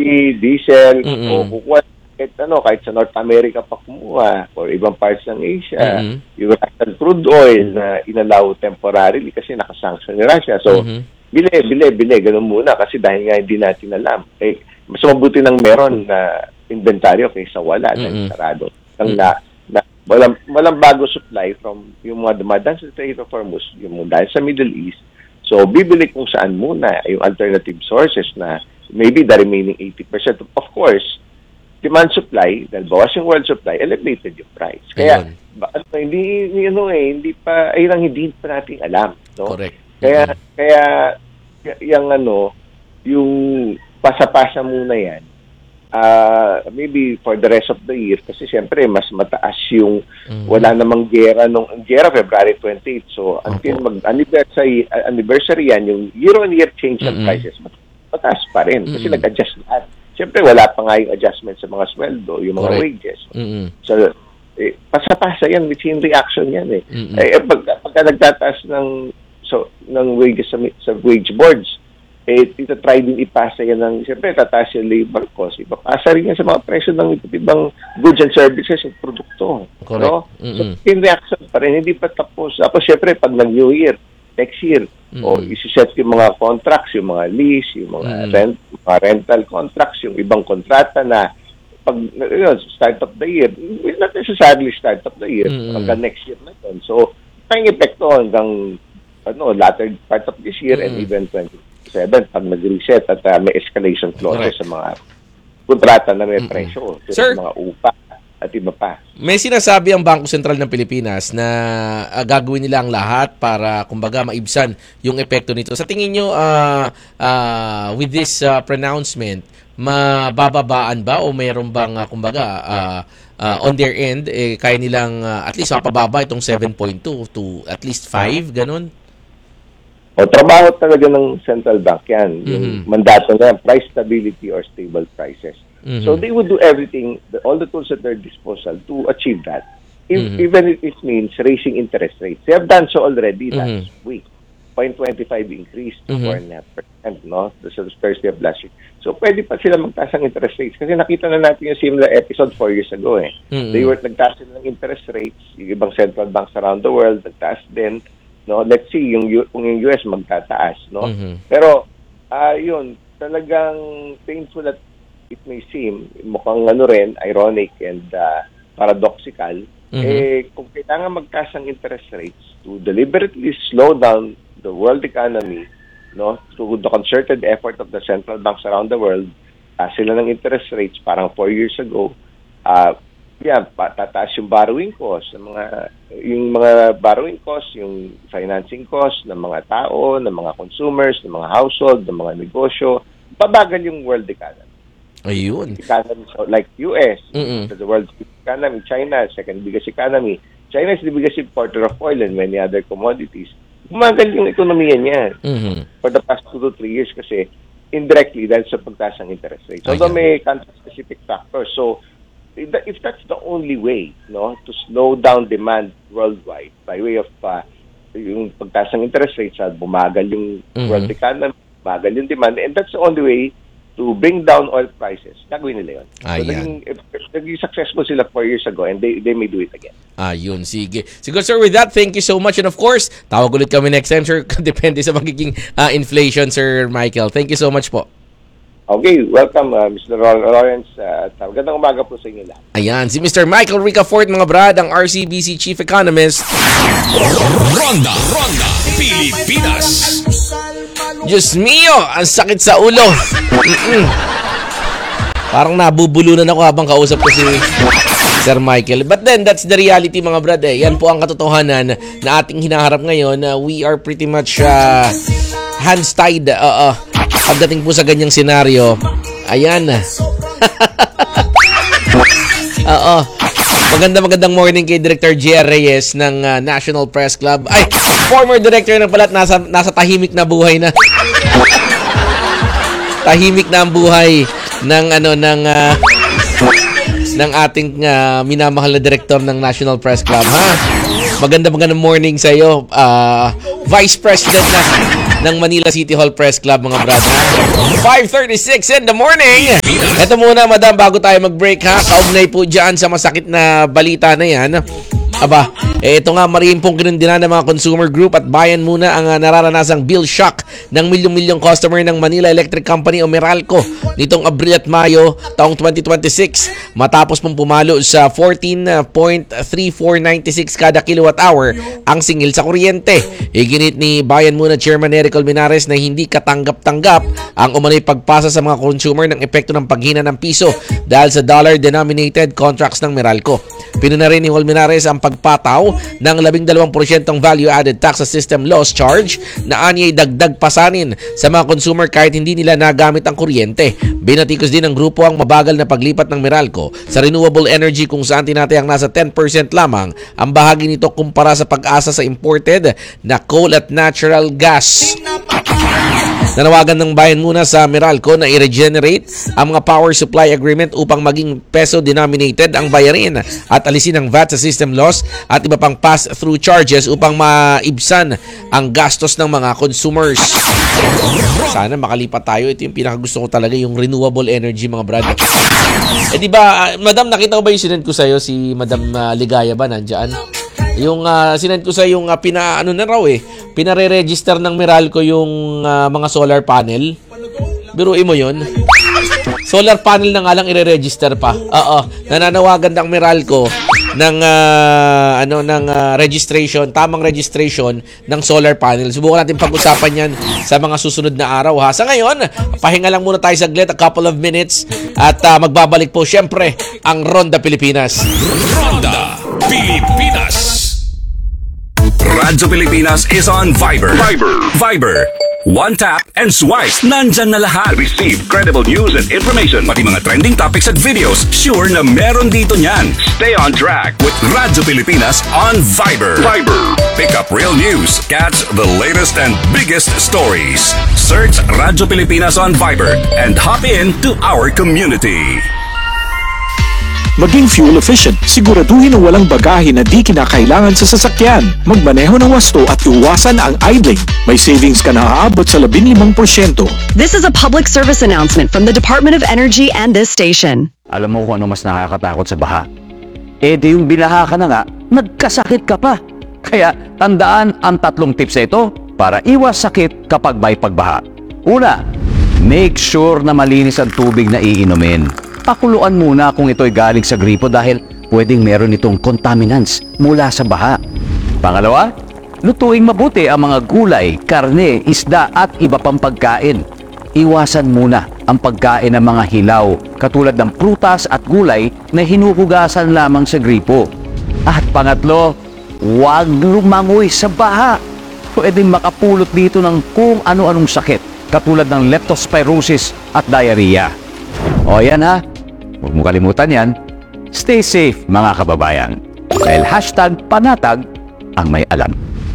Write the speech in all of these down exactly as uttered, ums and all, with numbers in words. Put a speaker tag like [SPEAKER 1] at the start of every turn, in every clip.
[SPEAKER 1] diesel,
[SPEAKER 2] Mm-mm.
[SPEAKER 1] o kukuha kahit, ano, kahit sa North America pa kumuha or ibang parts ng Asia,
[SPEAKER 2] Mm-hmm.
[SPEAKER 1] yung Russian crude oil na inalaw temporarily kasi nakasanction ni Russia. So,
[SPEAKER 2] Mm-hmm.
[SPEAKER 1] bili, bili, bili, ganun muna kasi dahil nga hindi natin alam. Eh, mas mabuti ng meron na inventaryo kaysa wala
[SPEAKER 2] Mm-hmm.
[SPEAKER 1] na sarado. Ang na, na, walang, walang bago supply from yung mga dumadaan sa Strait of Hormuz, yung dahil sa Middle East. So, bibili kung saan muna yung alternative sources na maybe the remaining eighty percent. Of course, demand supply, dahil bawas yung world supply, elevated yung price. Kaya, ba, ano, hindi, ano eh, hindi pa, ayun ang hindi pa natin alam. No?
[SPEAKER 2] Correct.
[SPEAKER 1] Kaya,
[SPEAKER 2] Mm-hmm.
[SPEAKER 1] kaya, y- yung ano, yung pasa-pasa muna yan, uh, maybe for the rest of the year, kasi siyempre, mas mataas yung,
[SPEAKER 2] Mm-hmm.
[SPEAKER 1] wala namang gera, nung, gera February twenty-eighth, so until mag-anniversary, anniversary yan, yung year-on-year change ng
[SPEAKER 2] Mm-hmm.
[SPEAKER 1] prices, mataas pa rin, kasi
[SPEAKER 2] Mm-hmm.
[SPEAKER 1] nag-adjust lahat. Siyempre, wala pa nga yung adjustment sa mga sweldo, yung mga
[SPEAKER 2] Correct.
[SPEAKER 1] wages.
[SPEAKER 2] Mm-hmm.
[SPEAKER 1] So, eh, pasa-pasa yan, with chain reaction yan eh.
[SPEAKER 2] Mm-hmm.
[SPEAKER 1] Eh, pag, pagka nagtataas ng, so, ng wages sa, sa wage boards, eh, ito try din ipasa yan ng, siyempre, tataas yung labor cost. Ipapasa rin yan sa mga presyo ng iba't ibang goods and services at produkto.
[SPEAKER 2] Correct.
[SPEAKER 1] No?
[SPEAKER 2] Mm-hmm.
[SPEAKER 1] So, chain reaction pa rin, hindi pa tapos. Tapos, siyempre, pag nag-New Year, next year,
[SPEAKER 2] Mm-hmm.
[SPEAKER 1] o isi-set yung mga contracts, yung mga lease, yung mga
[SPEAKER 2] Mm-hmm.
[SPEAKER 1] rent, mga rental contracts, yung ibang kontrata na pag yun, start of the year, not necessarily start of the year,
[SPEAKER 2] Mm-hmm.
[SPEAKER 1] hanggang next year na yun. So, may epekto hanggang ano, latter part of this year
[SPEAKER 2] Mm-hmm.
[SPEAKER 1] and even twenty twenty-seven pag nag-reset at uh, may escalation clauses
[SPEAKER 2] Correct.
[SPEAKER 1] sa mga kontrata na may
[SPEAKER 2] Mm-hmm.
[SPEAKER 1] presyo,
[SPEAKER 2] Sir,
[SPEAKER 1] sa mga upa at iba pa.
[SPEAKER 2] may sinasabi ang Bangko Sentral ng Pilipinas na uh, gagawin nila ang lahat para kumbaga maibsan yung epekto nito. Sa tingin nyo, uh, uh, with this uh, pronouncement, mabababaan ba o mayroon bang uh, kumbaga uh, uh, on their end, eh, kaya nilang uh, at least mapababa itong seven point two to at least five, ganun?
[SPEAKER 1] O, trabaho talaga ng central bank yan. Yung
[SPEAKER 2] Mm-hmm.
[SPEAKER 1] mandato na yan, price stability or stable prices.
[SPEAKER 2] Mm-hmm.
[SPEAKER 1] So, they would do everything, the, all the tools at their disposal to achieve that. If,
[SPEAKER 2] Mm-hmm.
[SPEAKER 1] Even if it means raising interest rates. They have done so already
[SPEAKER 2] Mm-hmm.
[SPEAKER 1] last week. zero point two five increase to
[SPEAKER 2] Mm-hmm.
[SPEAKER 1] four point nine percent, no? This is the first day of last week. So, pwede pa sila magtaas ng interest rates. Kasi nakita na natin yung similar episode four years ago, eh.
[SPEAKER 2] Mm-hmm.
[SPEAKER 1] They were, nagtaas sila ng interest rates. Yung ibang central banks around the world, nagtaas din. No, let's see yung U- kung yung U S magtataas, no.
[SPEAKER 2] Mm-hmm.
[SPEAKER 1] Pero ah uh, yun, talagang painful at it may seem, mukhang ano rin, ironic and uh, paradoxical.
[SPEAKER 2] Mm-hmm.
[SPEAKER 1] Eh kung kailangan magtaas ng interest rates to deliberately slow down the world economy, no, through the concerted effort of the central banks around the world, uh, sila ng interest rates parang four years ago, ah uh, yeah, tataas yung borrowing cost, ng mga yung mga borrowing cost, yung financing cost ng mga tao, ng mga consumers, ng mga household, ng mga negosyo, babagal yung world economy.
[SPEAKER 2] Ayun.
[SPEAKER 1] Economy, so like U S,
[SPEAKER 2] Mm-mm.
[SPEAKER 1] the world's economy, China, second biggest economy. China is the biggest importer of oil and many other commodities. Bumagal yung ekonomiya niya
[SPEAKER 2] Mm-hmm.
[SPEAKER 1] for the past two to three years kasi indirectly dahil sa pagtaas ng interest rates. Although may country-specific factors. So, if that's the only way, no, to slow down demand worldwide by way of uh, yung pagtaas ng interest rates at bumagal yung
[SPEAKER 2] Mm-hmm.
[SPEAKER 1] world economy, bumagal yung demand, and that's the only way to bring down oil prices, gagawin nila yun.
[SPEAKER 2] Ah,
[SPEAKER 1] so, naging, naging successful sila four years ago and they they may do it again.
[SPEAKER 2] Ayun, sige. Siguro, sir, with that, thank you so much. And of course, tawag ulit kami next time, sir. Depende sa magiging uh, inflation, Sir Michael. Thank you so much po.
[SPEAKER 1] Okay, welcome, uh, Mister Lawrence. Uh, magandang umaga po sa inyo lahat.
[SPEAKER 2] Ayan, si Mister Michael Ricafort, mga brad, ang R C B C Chief Economist.
[SPEAKER 3] Ronda, Ronda, Pilipinas.
[SPEAKER 2] Diyos mio, ang sakit sa ulo. Mm-mm. Parang nabubulunan ako habang kausap ko si Sir Michael. But then, that's the reality, mga brad. Eh. Yan po ang katotohanan na ating hinaharap ngayon. Uh, we are pretty much uh, hands tied. Oo. Uh, uh, pagdating po sa ganyang senaryo, ayan. Oo. Maganda magandang morning kay Director J R Reyes ng uh, National Press Club. Ay, former director ng palat, nasa, nasa tahimik na buhay na. Tahimik na ang buhay ng ano ng uh, ng ating uh, minamahal na director ng National Press Club, ha? Maganda magandang morning sa iyo, uh, Vice President na ng Manila City Hall Press Club, mga brad. five thirty-six in the morning. Ito muna, madam, bago tayo mag-break ha. Kaugnay po dyan sa masakit na balita na yan. Aba, eh, ito nga mariimpong kinundinan ng mga consumer group at bayan muna ang uh, nararanasang bill shock ng milyong-milyong customer ng Manila Electric Company o Meralco nitong Abril at Mayo taong twenty twenty-six matapos pong pumalo sa fourteen point three four nine six kada kilowatt hour ang singil sa kuryente. Iginit ni bayan muna Chairman Nery Colmenares na hindi katanggap-tanggap ang umano'y pagpasa sa mga consumer ng epekto ng paghina ng piso dahil sa dollar-denominated contracts ng Meralco. Pinuna rin ni Colmenares ang pagpataw ng labing dalawang porsyentong value-added tax sa system loss charge na anya'y dagdag pasanin sa mga consumer kahit hindi nila nagamit ang kuryente. Binatikos din ng grupo ang mabagal na paglipat ng Meralco sa renewable energy kung saan tinatayang nasa ten percent lamang ang bahagi nito kumpara sa pag-asa sa imported na coal at natural gas. Nanawagan ng bayan muna sa Meralco na i-regenerate ang mga power supply agreement upang maging peso-denominated ang bayarin at alisin ang V A T sa system loss at iba pang pass-through charges upang maibsan ang gastos ng mga consumers. Sana makalipat tayo. Ito yung pinakagusto ko talaga, yung renewable energy, mga brad. Eh di ba, uh, madam, nakita ko ba yung sinend ko sa'yo? Si Madam uh, Ligaya ba nandyan? Yung uh, sinend ko sa yung uh, pina ano na raw eh, pinare-register ng Meralco yung uh, mga solar panel. Biruin mo yun. Solar panel na nga lang ire-register pa. Oo, nananawagan ng Meralco ng uh, ano ng uh, registration, tamang registration ng solar panel. Subukan natin pag-usapan 'yan sa mga susunod na araw ha. Sa ngayon, pahinga lang muna tayo saglit, a couple of minutes at uh, magbabalik po syempre ang Ronda Pilipinas.
[SPEAKER 3] Ronda Pilipinas. Radyo Pilipinas is on Viber. Viber. Viber. One tap and swipe. Nandyan na lahat. Receive credible news and information. Pati mga trending topics at videos. Sure na meron dito niyan. Stay on track with Radyo Pilipinas on Viber. Viber. Pick up real news. Catch the latest and biggest stories. Search Radyo Pilipinas on Viber and hop in to our community.
[SPEAKER 4] Maging fuel efficient, siguraduhin na walang bagahe na di kinakailangan sa sasakyan. Magmaneho ng wasto at iwasan ang idling. May savings ka na aabot sa labing limang porsyento.
[SPEAKER 5] This is a public service announcement from the Department of Energy and this station.
[SPEAKER 6] Alam mo kung ano mas nakakatakot sa baha? Eh di yung binaha ka na nga, nagkasakit ka pa. Kaya tandaan ang tatlong tips na ito para iwas sakit kapag may pagbaha. Una, make sure na malinis ang tubig na iinumin. Pakuluan muna kung ito'y galing sa gripo dahil pwedeng meron itong contaminants mula sa baha. Pangalawa, lutuing mabuti ang mga gulay, karne, isda at iba pang pagkain. Iwasan muna ang pagkain ng mga hilaw katulad ng prutas at gulay na hinuhugasan lamang sa gripo. At pangatlo, huwag lumangoy sa baha. Pwedeng makapulot dito ng kung ano-anong sakit katulad ng leptospirosis at diarrhea. O yan ha, huwag mo kalimutan yan. Stay safe mga kababayan. Dahil hashtag panatag ang may alam.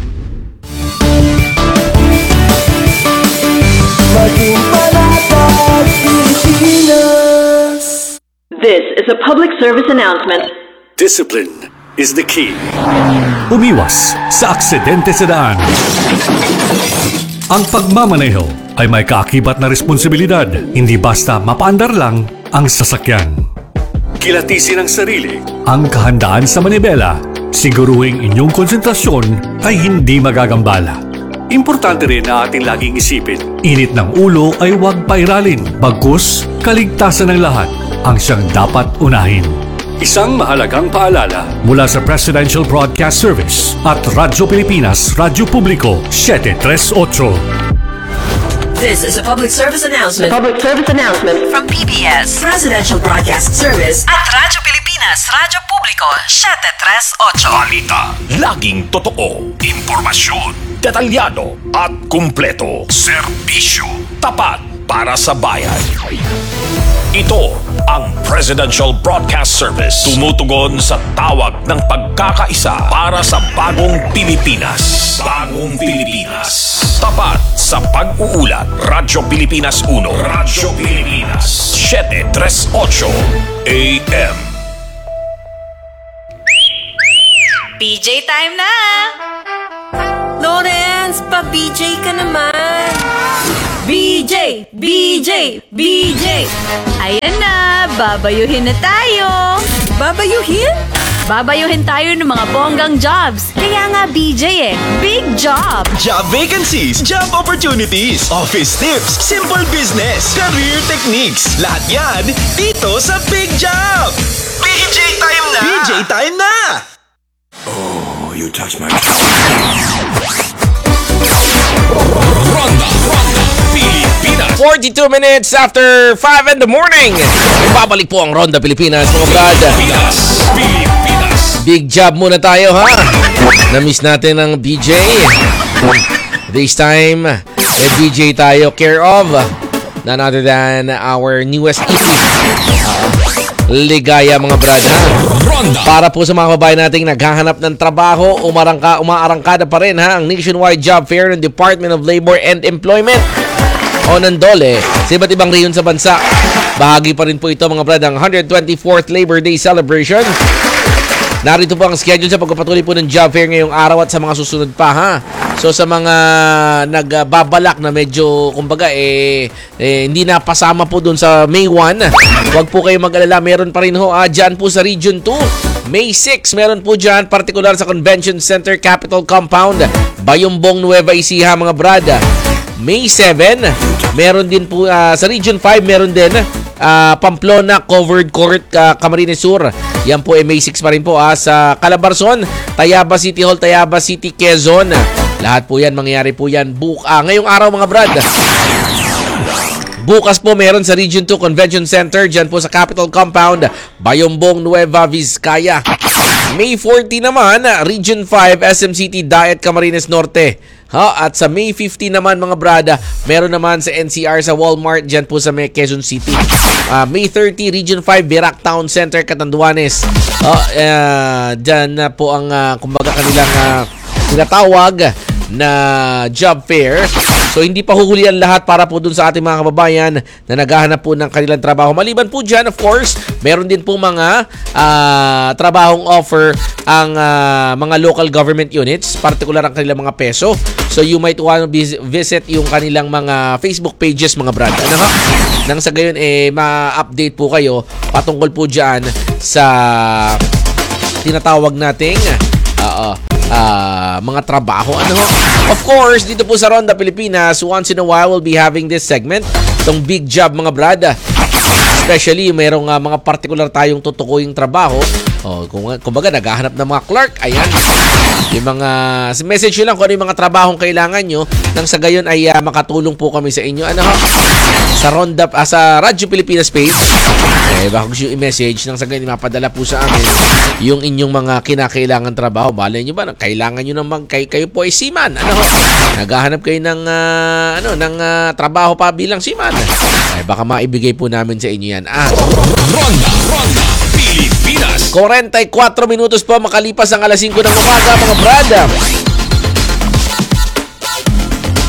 [SPEAKER 7] Maging panatag Pilipinas.
[SPEAKER 8] This is a public service announcement.
[SPEAKER 3] Discipline is the key. Umiwas sa aksidente sa daan. Ang pagmamaneho ay may kaakibat na responsibilidad, hindi basta mapaandar lang ang sasakyan. Kilatisin ang sarili, ang kahandaan sa manibela, siguruhing inyong konsentrasyon ay hindi magagambala. Importante rin na ating laging isipin, init ng ulo ay huwag pairalin, bagkus kaligtasan ng lahat ang siyang dapat unahin. Isang mahalagang paalala mula sa Presidential Broadcast Service at Radyo Pilipinas, Radyo Publiko, seven thirty-eight.
[SPEAKER 8] This is a public service announcement.
[SPEAKER 7] Public service announcement
[SPEAKER 8] From P B S, Presidential Broadcast Service at Radyo Pilipinas, Radyo Publiko, seven thirty-eight.
[SPEAKER 3] Balita, laging totoo, impormasyon, detalyado at kumpleto. Serbisyo, tapat para sa bayan. Ito ang Presidential Broadcast Service. Tumutugon sa tawag ng pagkakaisa para sa bagong Pilipinas. Bagong Pilipinas. Tapat sa pag-uulat. Radyo Pilipinas one. Radyo Pilipinas seven thirty-eight A M.
[SPEAKER 9] P J time na! Loren, seconds pa, B J ka naman. B J! B J! B J!
[SPEAKER 10] Ayan na, babayuhin na tayo.
[SPEAKER 9] Babayuhin?
[SPEAKER 10] Babayuhin tayo ng mga bonggang jobs. Kaya nga B J eh, big job.
[SPEAKER 11] Job vacancies, job opportunities, office tips, simple business, career techniques. Lahat yan dito sa Big Job. B J time na! B J time na!
[SPEAKER 3] Oh, you touch my...
[SPEAKER 2] Ronda, Ronda, Pilipinas. forty-two minutes after five in the morning. Ibabalik po ang Ronda Pilipinas, mga brad.
[SPEAKER 3] Pilipinas, Pilipinas.
[SPEAKER 2] Big job muna tayo, ha? Na-miss natin ang B J. This time, may B J tayo care of. None other than our newest E P. Ligaya, mga brad, ha? Para po sa mga babae nating naghahanap ng trabaho, umarangka, umaarangkada pa rin, ha? Ang nationwide job fair ng Department of Labor and Employment o ng DOLE sa iba't ibang rehiyon sa bansa. Bahagi pa rin po ito, mga brad, ang one hundred twenty-fourth Labor Day celebration. Narito po ang schedule sa pagpapatuloy po ng job fair ngayong araw at sa mga susunod pa, ha? So sa mga nagbabalak na medyo, kumbaga, eh, eh hindi napasama po dun sa May first, huwag po kayo mag-alala. Meron pa rin ho, ah, dyan po sa Region two. May sixth, meron po dyan, particular sa Convention Center Capitol Compound, Bayumbong, Nueva Ecija, mga brad. May seventh, meron din po uh, sa Region five, meron din uh, Pamplona Covered Court, uh, Camarines Sur. Yan po ay May sixth pa rin po uh, sa Calabarzon, Tayabas City Hall, Tayabas City, Quezon. Lahat po yan, mangyayari po yan buk uh, ngayong araw, mga brad. Bukas po meron sa Region two Convention Center, dyan po sa Capitol Compound, Bayumbong, Nueva Vizcaya. May fourteenth naman, Region five, S M City, Daet, Camarines Norte. Ha, at sa May fifteenth naman, mga brada, meron naman sa N C R sa Walmart, dyan po sa May Quezon City. Uh, May thirtieth, Region five, Birac Town Center, Catanduanes. Uh, uh, dyan na po ang, uh, kumbaga, kanilang uh, tinatawag na job fair. So hindi pa huhulihan lahat para po dun sa ating mga kababayan na naghahanap po ng kanilang trabaho. Maliban po dyan, of course, meron din po mga uh, trabahong offer ang uh, mga local government units, particular ang kanilang mga peso. So you might want to visit yung kanilang mga Facebook pages, mga brad. Ano ha? Nang sa gayon, eh, ma-update po kayo patungkol po dyan sa tinatawag nating uh, uh, uh, mga trabaho. Ano ho? Of course, dito po sa Ronda Pilipinas, once in a while, we'll be having this segment, itong big job, mga brada. Especially, mayroong uh, mga particular tayong tutukuying trabaho. Oh, kung kumbaga naghahanap ng mga clerk, ayan. Yung mga message nyo lang kung ano yung mga trabahong kailangan nyo, nang sa gayon ay uh, makatulong po kami sa inyo. Ano ho? Sa Ronda, uh, sa Radyo Pilipinas page, eh, baka gusto yung i-message, nang sa gayon mapadala po sa amin yung inyong mga kinakailangan trabaho. Balay nyo ba? Kailangan nyo naman, kay, kayo po ay seaman. Ano ho? Naghahanap kayo ng, uh, ano, ng uh, trabaho pa bilang seaman. Eh, baka maibigay po namin sa inyo yan. Ah,
[SPEAKER 3] Ronda, Ronda, Pilipinas.
[SPEAKER 2] forty-four minutos po makalipas ang alas singko ng umaga, mga brada.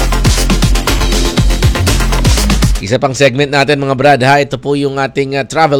[SPEAKER 2] Isa pang segment natin, mga brad, ha. Ito po yung ating uh, travel